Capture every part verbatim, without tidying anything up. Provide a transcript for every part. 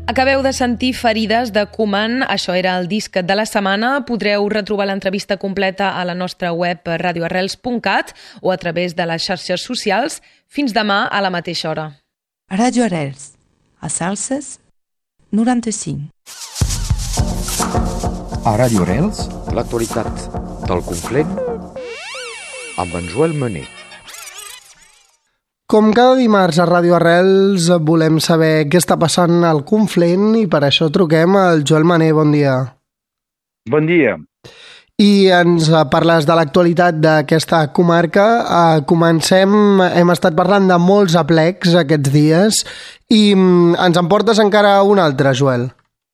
Acabeu de sentir Ferides de Koeman, això era el disc de la setmana. Podreu retrobar l'entrevista completa a la nostra web radio arrels punt cat o a través de les xarxes socials. Fins demà a la mateixa hora. Ràdio Arrels, a Salses noranta-cinc. A Ràdio Arrels, l'actualitat del Conflent amb en Joel Mané. Com cada dimarts a Ràdio Arrels volem saber què està passant al Conflent i per això truquem al Joel Mané. Bon dia. Bon dia. I ens parles de l'actualitat d'aquesta comarca. Comencem, hem estat parlant de molts aplecs aquests dies i ens en portes encara un altre, Joel.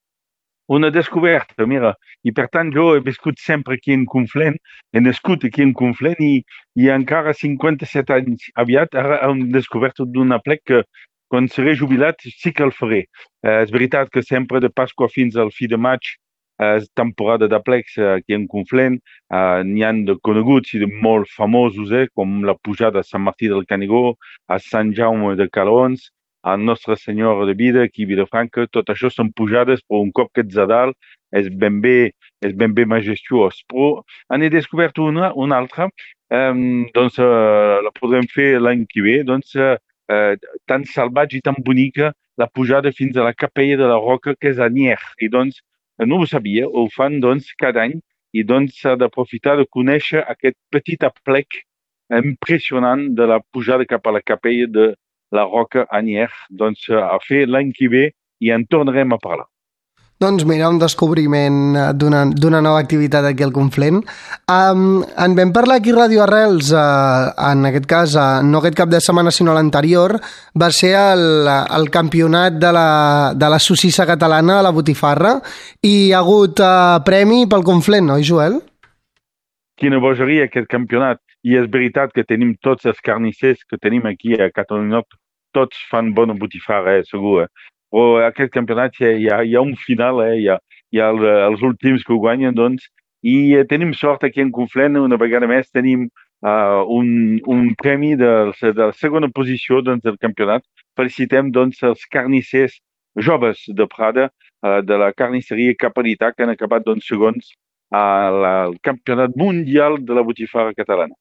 Una descoberta, mira, i per tant jo he viscut sempre aquí en Conflent, he nascut aquí en Conflent i, i encara cinquanta-set anys aviat ara hem descobert d'un aplec que quan seré jubilat sí que el faré. Eh, és veritat que sempre de Pasqua fins al fi de maig és temporada d'aplecs aquí en Conflent, eh, n'hi ha de coneguts i de molt famosos, eh, com la pujada a Sant Martí del Canigó, a Sant Jaume de Calons, a Nostra Senyora de Vida, aquí a Vilafranca, tot això són pujades, però un cop que ets a dalt és ben bé, és ben bé majestuós. Però n'he descobert una, una altra, eh, doncs eh, la podrem fer l'any que ve, doncs eh, tan salvatge i tan bonica, la pujada fins a la capella de la Roca, que és a Nier. I doncs, no ho sabia, ho fan doncs cada any, i doncs s'ha d'aprofitar de conèixer aquest petit aplec impressionant de la pujada cap a la capella de la Roca a Nier, doncs a fer l'any que ve i en tornarem a parlar. Doncs mira, un descobriment d'una, d'una nova activitat aquí al Conflent. Um, en vam parlar aquí a Ràdio Arrels, uh, en aquest cas, uh, no aquest cap de setmana sinó l'anterior, va ser el, el campionat de la, de la Sossissa catalana a la botifarra i hi ha hagut uh, premi pel Conflent, oi, Joel? Quina bogeria aquest campionat. I és veritat que tenim tots els carnissers que tenim aquí a Catalunya Nord, tots fan bona botifarra, eh, segur. Eh? Però aquest campionat hi ha, hi ha un final, eh? hi ha, hi ha el, els últims que ho guanyen, doncs, i eh, tenim sort aquí en Conflent, una vegada més tenim uh, un, un premi de, de la segona posició doncs, del campionat. Felicitem doncs, els carnissers joves de Prada, uh, de la carnisseria Caparitat, que han acabat doncs, segons al campionat mundial de la botifarra catalana.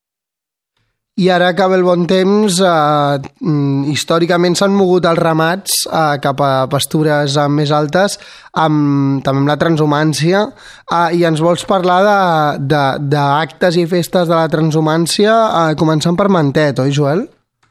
I ara acaba el bon temps, eh, històricament s'han mogut els ramats eh, cap a pastures eh, més altes, amb, també amb la transhumància, eh, i ens vols parlar d'actes i festes de la transhumància, eh, començant per Mentet, oi, Joel?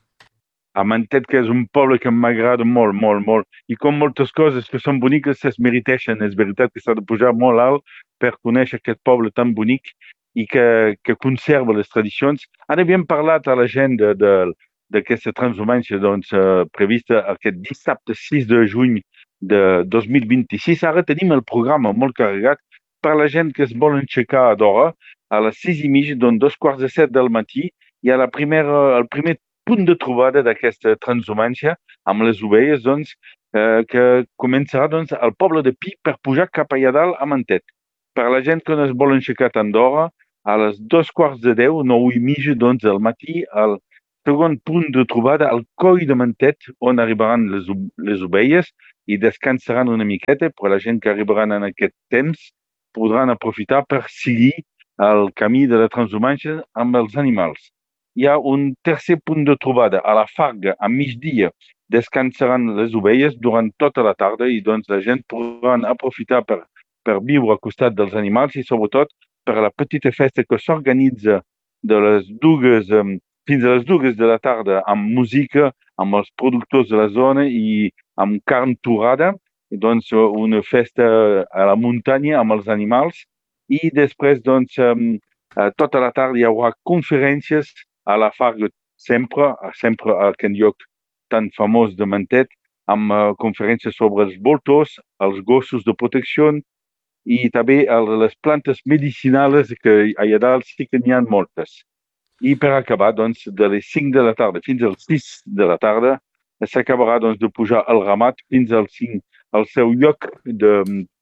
A Mentet, que és un poble que m'agrada molt, molt, molt, i com moltes coses que són boniques es meriteixen, és veritat que s'ha de pujar molt alt per conèixer aquest poble tan bonic, i que, que conserva les tradicions. Ara havíem parlat a la gent d'aquesta transhumància doncs, eh, prevista aquest dissabte sis de juny de dos mil vint-i-sis. Ara tenim el programa molt carregat per la gent que es volen aixecar d'hora a les sis i mig, doncs dos quarts de set del matí, i a la primera, el primer punt de trobada d'aquesta transhumància amb les ovelles, doncs, eh, que començarà doncs, al poble de Pi per pujar cap allà dalt a Mentet. Per la gent que no es volen aixecar tant d'hora, a les dos quarts de deu, nou i mitja, doncs, al matí, al segon punt de trobada, al coll de Mentet, on arribaran les, les ovelles i descansaran una miqueta, però la gent que arribaran en aquest temps podran aprofitar per seguir el camí de la transhumància amb els animals. Hi ha un tercer punt de trobada a la Farga, a migdia, descansaran les ovelles durant tota la tarda i doncs la gent podran aprofitar per, per viure al costat dels animals i sobretot per a la petita festa que s'organitza de les dues, um, fins a les dues de la tarda amb música, amb els productors de la zona i amb carn torrada, i doncs una festa a la muntanya amb els animals i després doncs um, tota la tarda hi haurà conferències a la Farga sempre, sempre a aquest lloc tan famós de Mentet, amb uh, conferències sobre els voltors, els gossos de protecció, i també les plantes medicinals que allà dalt sí que n'hi ha moltes. I per acabar, doncs, de les cinc de la tarda fins als sis de la tarda, s'acabarà doncs, de pujar el ramat fins al, cinc, al seu lloc de,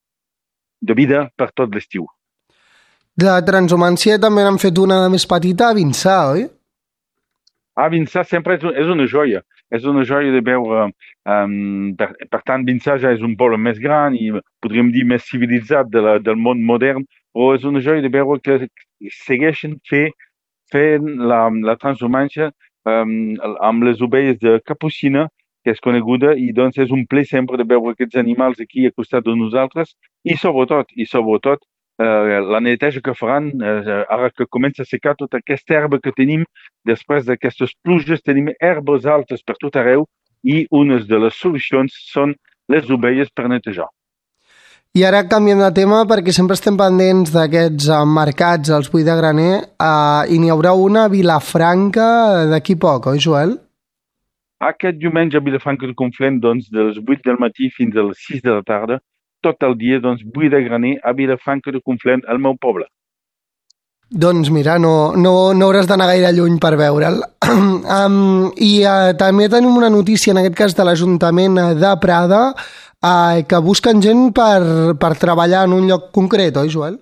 de vida per tot l'estiu. De transhumància també n'han fet una més petita a Vinçà, oi? A Vinçà sempre és, és una joia. és una joia de veure. Um, per, per tant, Vinçà ja és un poble més gran i podríem dir més civilitzat de la, del món modern, però és una joia de veure que segueixen fer, fent la, la transhumància um, amb les ovelles de Capucina, que és coneguda, i doncs és un ple sempre de veure aquests animals aquí a costat de nosaltres, i sobretot, i sobretot, eh, la neteja que faran, eh, ara que comença a secar tota aquesta herba que tenim, després d'aquestes pluges tenim herbes altes per tot arreu, i una de les solucions són les ovelles per netejar. I ara canviem de tema perquè sempre estem pendents d'aquests mercats, els Buit de Graner, eh, i n'hi haurà una a Vilafranca d'aquí poc, oi, Joel? Aquest diumenge a Vilafranca de Conflent, doncs, de les vuit del matí fins a les sis de la tarda, tot el dia, doncs, Buit de Graner a Vilafranca de Conflent, al meu poble. Doncs mira, no, no, no hauràs d'anar gaire lluny per veure'l. um, I uh, també tenim una notícia, en aquest cas de l'Ajuntament de Prada, uh, que busquen gent per, per treballar en un lloc concret, oi, Joel?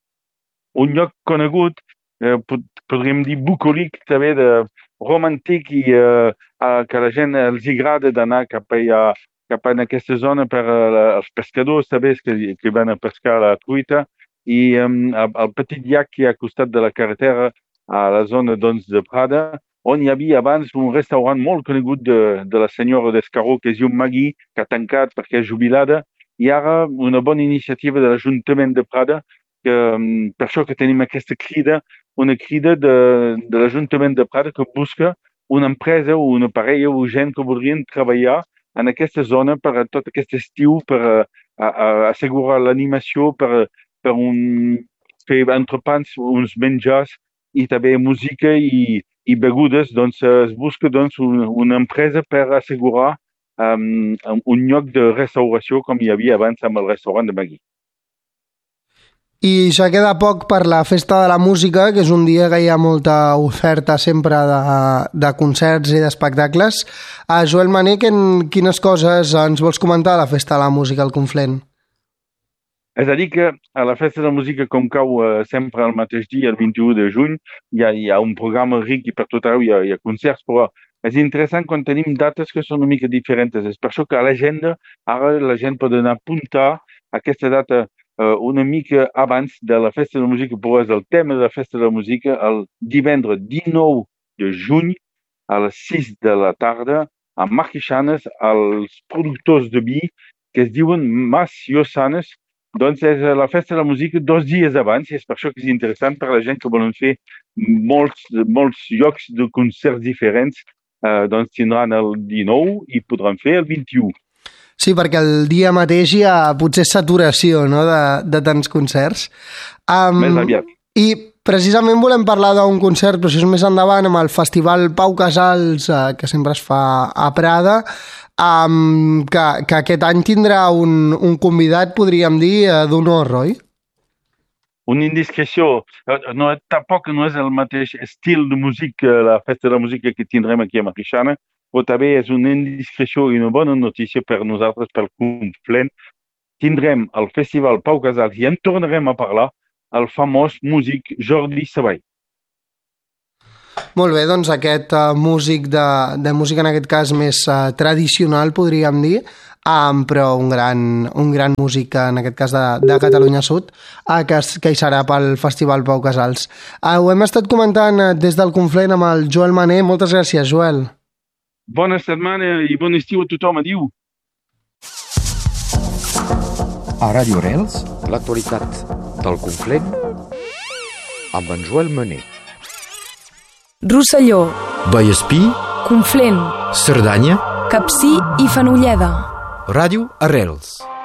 Un lloc conegut, eh, podríem dir bucòlic, també de romàntic i eh, que la gent els agrada d'anar cap, a, cap a aquesta zona per uh, els pescadors, també, que, que van a pescar la truita, i um, el petit llac que hi ha al costat de la carretera a la zona doncs, de Prada, on hi havia abans un restaurant molt conegut de, de la senyora d'Escaró, que es diu Magui, que ha tancat perquè és jubilada, i ara una bona iniciativa de l'Ajuntament de Prada, que, um, per això que tenim aquesta crida, una crida de, de l'Ajuntament de Prada que busca una empresa o una parella o gent que voldrien treballar en aquesta zona per a tot aquest estiu, per a, a, a assegurar l'animació, per, per un, fer entrepans, uns menjars i també música i, i begudes. Doncs es busca doncs, un, una empresa per assegurar um, un lloc de restauració com hi havia abans amb el restaurant de Magui. I ja queda poc per la Festa de la Música, que és un dia que hi ha molta oferta sempre de, de concerts i d'espectacles. A Joel Mané, quines coses ens vols comentar de la Festa de la Música al Conflent? És a dir que a la Festa de la Música, com cau eh, sempre el mateix dia, el vint-i-u de juny, hi ha, hi ha un programa ric i per tot arreu hi ha, hi ha concerts, però és interessant quan tenim dates que són una mica diferents. És per això que a l'agenda ara la gent pot anar a apuntar aquesta data Uh, una mica abans de la Festa de la Música, però és el tema de la Festa de la Música el divendres dinou de juny a les sis de la tarda a Marquixanes, als productors de vi que es diuen Mas Llosanes. Doncs és la Festa de la Música dos dies abans, i és per això que és interessant per la gent que volen fer molts, molts llocs de concerts diferents. Uh, doncs tindran el dinou i podran fer el vint-i-u. Sí, perquè el dia mateix hi ha potser saturació, no?, de, de tants concerts. Um, més aviat. I precisament volem parlar d'un concert, però això és més endavant, amb el Festival Pau Casals, eh, que sempre es fa a Prada, um, que, que aquest any tindrà un, un convidat, podríem dir, eh, d'honor, oi? Una indiscreció. No, tampoc no és el mateix estil de música, la Festa de la Música que tindrem aquí a Marquixana, però també és una indiscreció i una bona notícia per nosaltres, pel Conflent. Tindrem el Festival Pau Casals i en tornarem a parlar el famós músic Jordi Savall. Molt bé, doncs aquest uh, músic de, de música, en aquest cas més uh, tradicional, podríem dir, um, però un gran, un gran músic, en aquest cas de, de Catalunya Sud, uh, que, que hi serà pel Festival Pau Casals. Uh, ho hem estat comentant uh, des del Conflent amb el Joel Mané. Moltes gràcies, Joel. Bona setmana i bon estiu a tothom. Adiu. A Ràdio Arrels, l'actualitat del Conflent amb en Joel Mané. Rosselló, Vallespí, Conflent, Cerdanya, Capcir i Fenolleda. Ràdio Arrels.